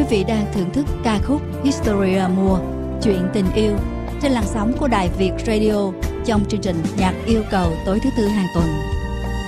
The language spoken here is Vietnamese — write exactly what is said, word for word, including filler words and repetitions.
vị đang thưởng thức ca khúc Historia Mùa, chuyện tình yêu trên làn sóng của Đài Việt Radio trong chương trình Nhạc Yêu Cầu tối thứ tư hàng tuần.